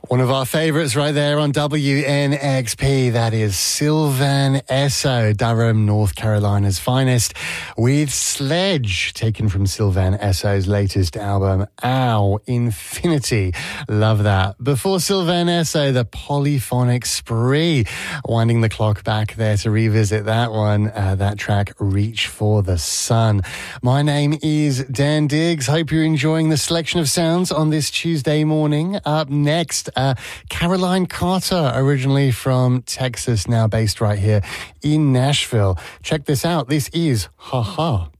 One of our favourites right there on WNXP. That is Sylvan Esso, Durham, North Carolina's finest, with Sledge, taken from Sylvan Esso's latest album, Ow Infinity. Love that. Before Sylvan Esso, the Polyphonic Spree, winding the clock back there to revisit that one, that track, Reach for the Sun. My name is Dan Diggs. Hope you're enjoying the selection of sounds on this Tuesday morning. Up next, Caroline Carter, originally from Texas, now based right here in Nashville. Check this out. This is Ha Ha.